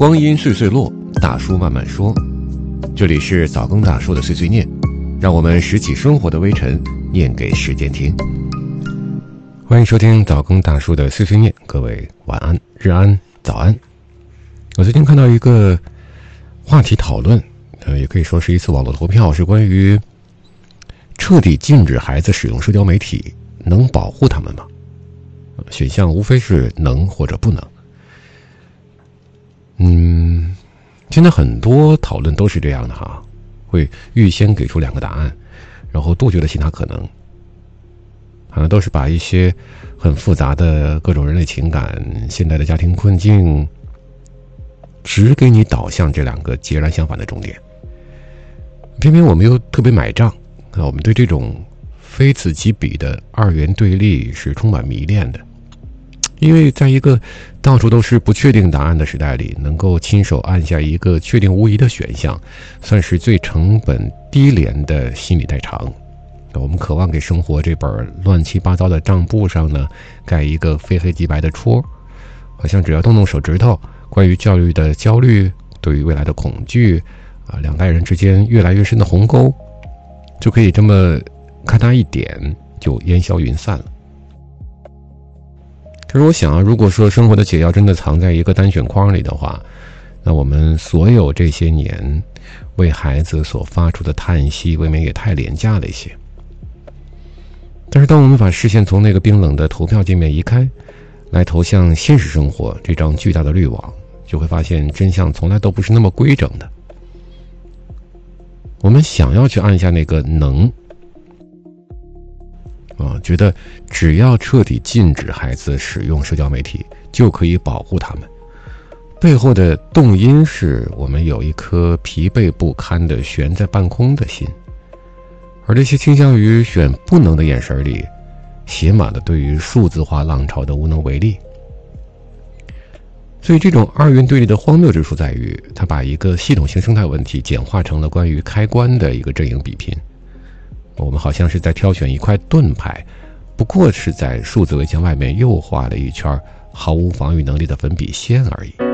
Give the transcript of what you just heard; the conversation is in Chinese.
光阴岁岁落，大叔慢慢说。这里是早更大叔的碎碎念，让我们拾起生活的微尘，念给时间听。欢迎收听早更大叔的碎碎念，各位晚安、日安、早安。我最近看到一个话题讨论，也可以说是一次网络投票，是关于彻底禁止孩子使用社交媒体，能保护他们吗？选项无非是能或者不能。现在很多讨论都是这样的哈，会预先给出两个答案，然后杜绝了其他可能。好像都是把一些很复杂的各种人类情感、现代的家庭困境，只给你导向这两个截然相反的终点。偏偏我们又特别买账，我们对这种非此即彼的二元对立是充满迷恋的。因为在一个到处都是不确定答案的时代里，能够亲手按下一个确定无疑的选项，算是最成本低廉的心理代偿。我们渴望给生活这本乱七八糟的账簿上呢，盖一个非黑即白的戳，好像只要动动手指头，关于教育的焦虑，对于未来的恐惧，两代人之间越来越深的鸿沟，就可以这么看它一点就烟消云散了。可是我想如果说生活的解药真的藏在一个单选框里的话，那我们所有这些年为孩子所发出的叹息，未免也太廉价了一些。但是当我们把视线从那个冰冷的投票界面移开，来投向现实生活这张巨大的滤网，就会发现真相从来都不是那么规整的。我们想要去按下那个能，觉得只要彻底禁止孩子使用社交媒体，就可以保护他们。背后的动因是我们有一颗疲惫不堪的悬在半空的心，而这些倾向于选不能的眼神里，写满了对于数字化浪潮的无能为力。所以这种二元对立的荒谬之处在于，它把一个系统性生态问题简化成了关于开关的一个阵营比拼。我们好像是在挑选一块盾牌，不过是在数字围墙外面又画了一圈毫无防御能力的粉笔线而已。